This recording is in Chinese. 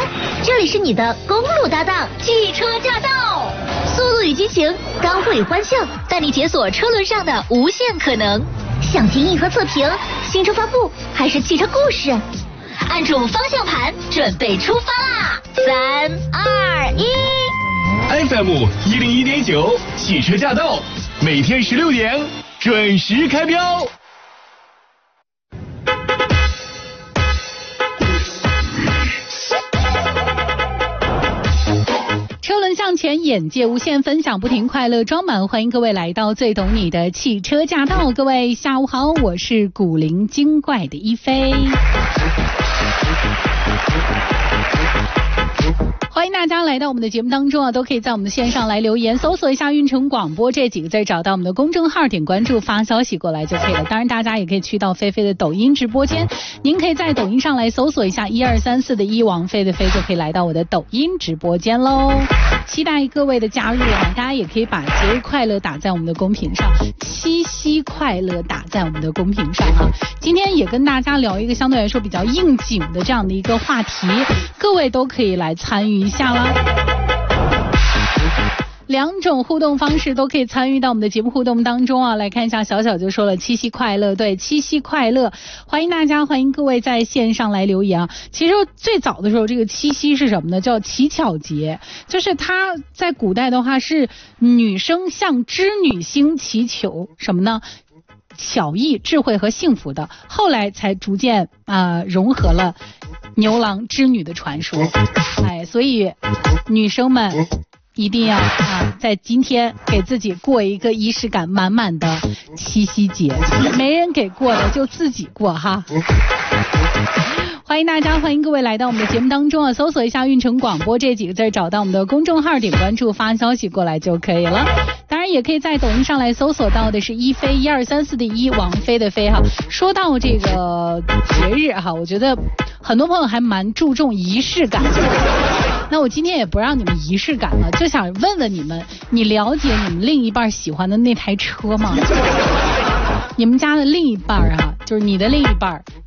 这里是你的公路搭档汽车驾到，速度与激情，刚会与欢笑，带你解锁车轮上的无限可能。想听硬核测评、新车发布还是汽车故事？按住方向盘，准备出发啦！3、2、1。 FM 101.9，汽车驾到，每天16点准时开标。 车轮向前，眼界无限，分享不停，快乐装满。欢迎各位来到最懂你的汽车驾到。各位下午好，我是古灵精怪的一飞。欢迎大家来到我们的节目当中啊，都可以在我们的线上来留言，搜索一下运城广播这几个字，找到我们的公众号，点关注发消息过来就可以了。当然大家也可以去到菲菲的抖音直播间，您可以在抖音上来搜索一下1234的1，王菲的菲，就可以来到我的抖音直播间喽。期待各位的加入啊，大家也可以把节日快乐打在我们的公屏上，七夕快乐打在我们的公屏上啊。今天也跟大家聊一个相对来说比较应景的这样的一个话题，各位都可以来参与一下啦。两种互动方式都可以参与到我们的节目互动当中啊。来看一下，小小就说了七夕快乐，对，七夕快乐，欢迎大家，欢迎各位在线上来留言啊。其实最早的时候，这个七夕是什么呢？叫乞巧节，就是它在古代的话是女生向织女星祈求什么呢？巧艺、智慧和幸福的，后来才逐渐融合了牛郎织女的传说。所以女生们一定要在今天给自己过一个仪式感满满的七夕节，没人给过的就自己过哈。欢迎大家，欢迎各位来到我们的节目当中啊！搜索一下运城广播这几个字，找到我们的公众号，点关注发消息过来就可以了。当然也可以在抖音上来搜索到的是一飞1234的1，王菲的飞哈。说到这个节日哈，我觉得很多朋友还蛮注重仪式感的。那我今天也不让你们仪式感了，就想问问你们，你了解你们另一半喜欢的那台车吗？你们家的另一半啊，就是你的另一半